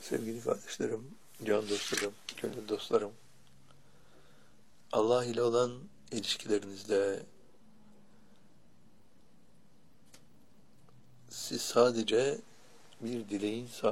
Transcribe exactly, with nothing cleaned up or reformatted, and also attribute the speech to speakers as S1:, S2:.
S1: Sevgili kardeşlerim, can dostlarım, gönül dostlarım, Allah ile olan ilişkilerinizde siz sadece bir dileğin sahibi